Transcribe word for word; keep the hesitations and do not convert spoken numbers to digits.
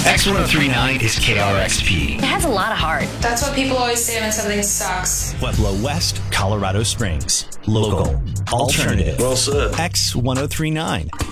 X ten thirty-nine is K R X P. It has a lot of heart. That's what people always say when something sucks. Pueblo West, Colorado Springs. Local. Alternative. Well said. X ten thirty-nine.